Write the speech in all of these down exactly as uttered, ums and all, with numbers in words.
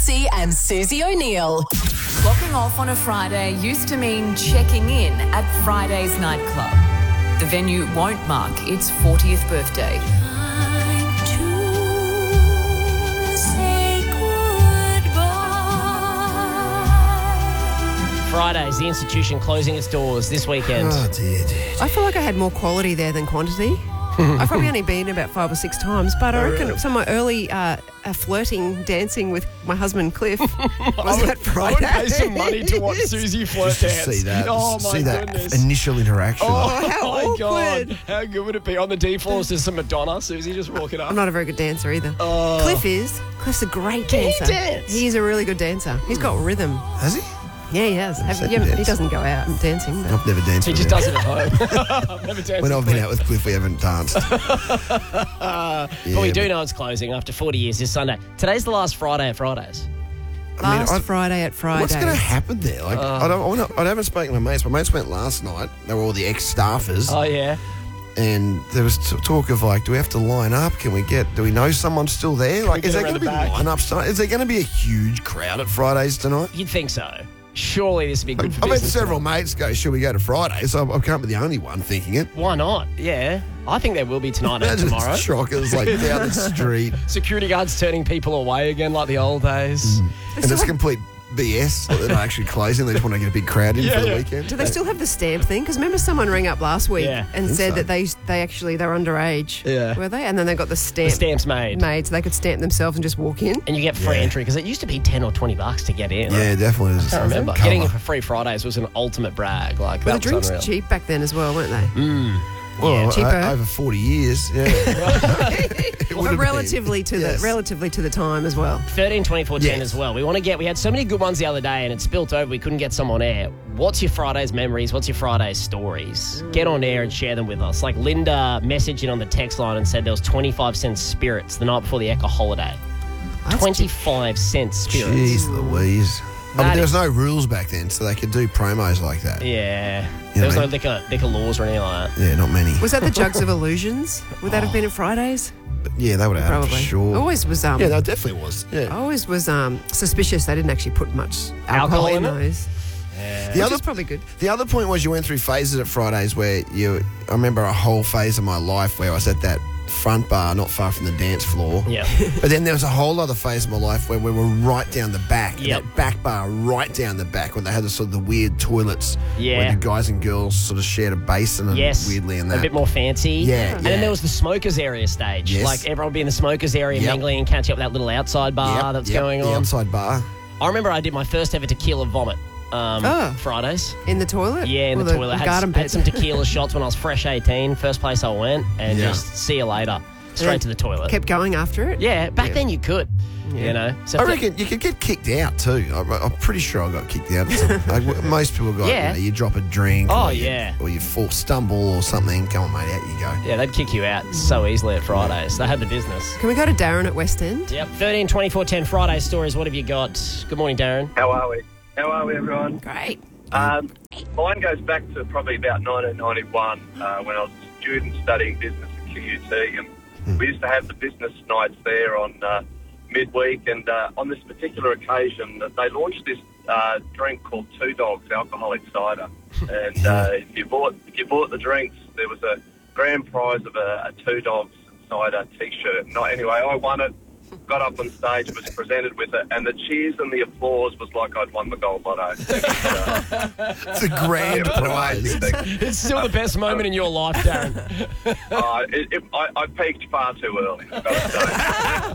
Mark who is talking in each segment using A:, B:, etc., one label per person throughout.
A: Lutzi and Susie O'Neill.
B: Blocking off on a Friday used to mean checking in at Friday's nightclub. The venue won't mark its fortieth birthday.
C: Fridays, the institution closing its doors this weekend.
D: Oh, dear, dear.
E: I feel like I had more quality there than quantity. I've probably only been about five or six times, but I reckon
D: really?
E: some of my early uh, uh, flirting, dancing with my husband Cliff was
C: I
E: that
C: would,
E: Friday.
C: I would pay some money to watch Susie flirt
D: Just to
C: dance.
D: see that.
C: Oh,
D: just
C: my
D: see that
C: goodness.
D: initial interaction.
C: Oh,
E: how
C: my
E: awkward.
C: God. How good would it be? On the D floors, there's some Madonna, Susie just walking up.
E: I'm not a very good dancer either.
C: Oh.
E: Cliff is. Cliff's a great
C: Can he
E: dancer.
C: dance?
E: He's a really good dancer. He's got rhythm.
D: Has he?
E: Yeah, he has. Have,
D: Second
E: you haven't- he
D: dance.
E: doesn't go out dancing. But.
D: I've never danced
C: He
D: with
C: just
D: him.
C: does it at home. I've never danced
D: When I've
C: with
D: been
C: Cliff.
D: out with Cliff, we haven't danced.
C: But we do know it's closing after forty years this Sunday. Today's the last Friday of Fridays.
D: I mean,
E: Last
D: I-
E: Friday at Friday.
D: What's going to happen there? Like, I don't. I, wanna, I haven't spoken to my mates. My mates went last night. They were all the ex-staffers,
C: Oh, yeah.
D: and there was t- talk of like, do we have to line up? Can we get? Do we know someone still there? Like,
C: get
D: is there
C: around
D: going to
C: the
D: be
C: back?
D: lineups tonight? Is there going to be a huge crowd at Fridays tonight?
C: You'd think so. Surely this would be good for
D: I've had
C: business.
D: several mates go, should we go to Friday? So I can't be the only one thinking it.
C: Why not? Yeah. I think there will be tonight and
D: Imagine
C: tomorrow.
D: it's shockers like down the street.
C: Security guards turning people away again like the old days.
D: And it's complete B S. Like they're not actually closing. They just want to get a big crowd in
C: Yeah,
D: for the
C: yeah.
D: weekend.
E: Do they still have the stamp thing? Because remember someone rang up last week
C: Yeah,
E: and
D: think
E: said
D: so.
E: that they they actually they were underage.
C: Yeah.
E: Were they? And then they got the stamp
C: The stamp's made.
E: made so they could stamp themselves and just walk in.
C: And you get free
D: Yeah.
C: entry because it used to be ten or twenty bucks to get in.
D: Yeah, definitely.
C: I can't remember.
D: Colour.
C: Getting it for free Fridays was an ultimate brag. Like,
E: Well,
C: that
E: the drinks
C: was
E: were
C: unreal.
E: cheap back then as well, weren't they?
D: Well,
E: Yeah,
D: o-
E: cheaper.
D: over forty years. Yeah. It would
E: But
D: have been.
E: relatively to
D: Yes.
E: the relatively to the time as well.
C: thirteen, twenty-four, ten
D: Yes.
C: as well. We want to get, we had so many good ones the other day and it spilt over. We couldn't get some on air. What's your Friday's memories? What's your Friday's stories? Get on air and share them with us. Like Linda messaged in on the text line and said there was twenty-five cent spirits the night before the Echo holiday.
E: That's
C: twenty-five cent spirits.
D: Jeez Louise. I mean,
C: That
D: there was
C: is-
D: no rules back then, so they could do promos like that.
C: Yeah.
D: You
C: There was
D: know
C: no
D: what
C: liquor, liquor laws or anything like that.
D: Yeah, not many.
E: Was that the Jugs of Illusions? Would that have been at Fridays?
D: But yeah, they would have had it
E: Probably.
D: for sure.
E: Always was um
D: Yeah, that definitely was. Yeah.
E: always was um suspicious they didn't actually put much
C: Alcohol
E: alcohol, in
C: in it?
E: those.
D: the
E: Which
D: other
E: is probably good.
D: The other point was you went through phases at Fridays where you. I remember a whole phase of my life where I was at that front bar, not far from the dance floor.
C: Yeah.
D: But then there was a whole other phase of my life where we were right down the back.
C: Yep.
D: That back bar right down the back where they had the sort of the weird toilets
C: Yeah.
D: where the guys and girls sort of shared a basin and
C: Yes.
D: weirdly and
C: A
D: that.
C: bit more fancy.
D: Yeah,
C: And
D: yeah.
C: then there was the smokers area stage.
D: Yes.
C: Like everyone would be in the smokers area
D: Yep.
C: mingling and catching up that little outside bar
D: Yep,
C: that's
D: yep,
C: going
D: the
C: on.
D: outside bar.
C: I remember I did my first ever tequila vomit um,
E: Oh.
C: Fridays.
E: In the toilet?
C: Yeah, in
E: Or
C: the, toilet. Had,
E: garden
C: had
E: bed?
C: some tequila shots when I was fresh eighteen. First place I went, and
D: Yeah.
C: just see you later. Straight
E: then
C: to the toilet.
E: Kept going after it?
C: yeah, back
E: Yeah.
C: then you could. You know? So
D: I
C: if-
D: reckon you could get kicked out too. I, I'm pretty sure I got kicked out. Like, w- most people got,
C: Yeah.
D: you know, you drop a drink.
C: Oh,
D: or you,
C: yeah.
D: Or you fall, stumble or something. Come on, mate, out you go.
C: Yeah, they'd kick you out so easily at Fridays. They had the business.
E: Can we go to Darren at West End?
C: Yep. thirteen, twenty-four, ten Friday stories. What have you got? Good morning, Darren.
F: How are we? How are we, everyone?
E: Great.
F: Um, mine goes back to probably about nineteen ninety-one uh, when I was a student studying business at Q U T, and we used to have the business nights there on uh, midweek. And uh, on this particular occasion, they launched this uh, drink called Two Dogs alcoholic cider. And uh, if you bought if you bought the drinks, there was a grand prize of a, a Two Dogs cider T-shirt. No, anyway, I won it. Got up on stage, was presented with it, and the cheers and the applause was like I'd won the gold lotto. It was, uh,
D: It's a grand
F: it was an
D: prize.
F: amazing thing.
C: It's still the best moment in your life, Darren.
F: Uh, it, it, I, I peaked far too early, I've got to say.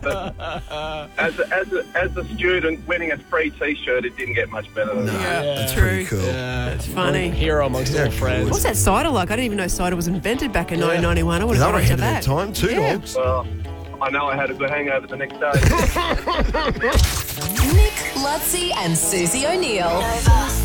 F: But as, a, as, a, as a student, winning a free T-shirt, it didn't get much better than that.
E: Yeah,
D: That's
E: true.
D: pretty cool.
E: It's funny.
C: Hero amongst all friends.
E: What's that cider like? I didn't even know cider was invented back in
C: Yeah.
E: nineteen ninety-one. I would
D: They
E: have
D: were
E: got into
D: ahead of
E: that.
D: their time. Two
E: Yeah.
D: dogs.
F: Well, I know I had a good hangover the next day.
A: Nick, Lutzi and Susie O'Neill.